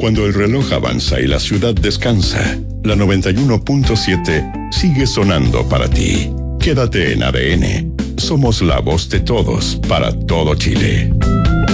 Cuando el reloj avanza y la ciudad descansa, la 91.7 sigue sonando para ti. Quédate en ADN. Somos la voz de todos para todo Chile.